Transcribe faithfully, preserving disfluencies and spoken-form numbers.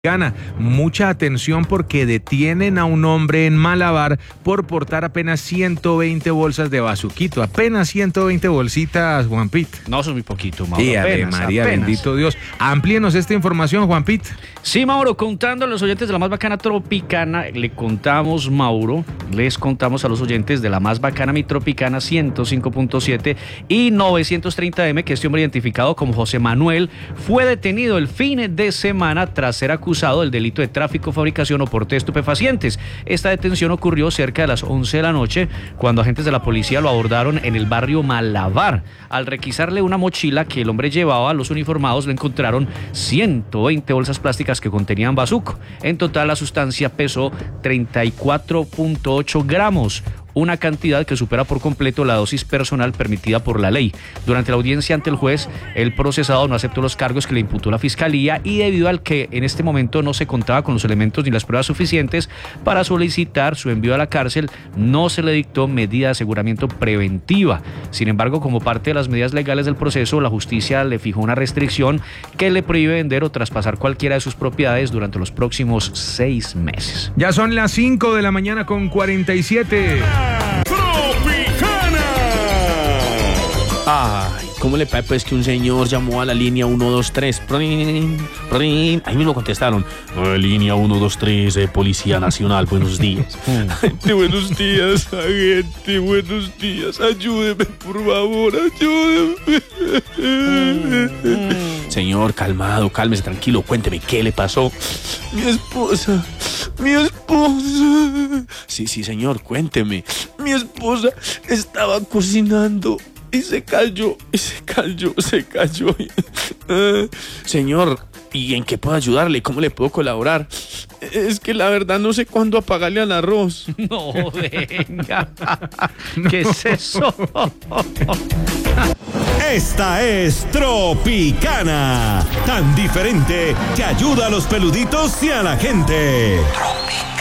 Gana. Mucha atención porque detienen a un hombre en Malabar por portar apenas ciento veinte bolsas de bazuquito. Apenas ciento veinte bolsitas, Juan Pit. No, eso es muy poquito, Mauro. Y Ave María, apenas. Bendito Dios. Amplíenos esta información, Juan Pit. Sí, Mauro, contando a los oyentes de la más bacana Tropicana, le contamos, Mauro, les contamos a los oyentes de la más bacana Mi Tropicana ciento cinco punto siete y novecientos treinta eme que este hombre identificado como José Manuel fue detenido el fin de semana tras ser acusado acusado del delito de tráfico, fabricación o porte de estupefacientes. Esta detención ocurrió cerca de las once de la noche cuando agentes de la policía lo abordaron en el barrio Malabar. Al requisarle una mochila que el hombre llevaba, los uniformados le encontraron ciento veinte bolsas plásticas que contenían bazuco. En total la sustancia pesó treinta y cuatro punto ocho gramos. Una cantidad que supera por completo la dosis personal permitida por la ley. Durante la audiencia ante el juez, el procesado no aceptó los cargos que le imputó la fiscalía y debido al que en este momento no se contaba con los elementos ni las pruebas suficientes para solicitar su envío a la cárcel, no se le dictó medida de aseguramiento preventiva. Sin embargo, como parte de las medidas legales del proceso, la justicia le fijó una restricción que le prohíbe vender o traspasar cualquiera de sus propiedades durante los próximos seis meses. Ya son las cinco de la mañana con cuarenta y siete. ¡Tropicana! Ay, ¿cómo le parece pues que un señor llamó a la línea uno dos tres? Rin, rin. Ahí mismo contestaron. Eh, línea uno dos tres, eh, Policía Nacional, buenos días. Gente, buenos días, agente, buenos días. Ayúdeme, por favor, ayúdeme. Señor, calmado, cálmese, tranquilo, cuénteme, ¿qué le pasó? Mi esposa, mi esposa. Sí, sí, señor, cuénteme. Mi esposa estaba cocinando y se cayó, y se cayó, se cayó. Señor, ¿y en qué puedo ayudarle? ¿Cómo le puedo colaborar? Es que la verdad no sé cuándo apagarle al arroz. No, venga. ¿Qué es eso? Esta es Tropicana, tan diferente que ayuda a los peluditos y a la gente.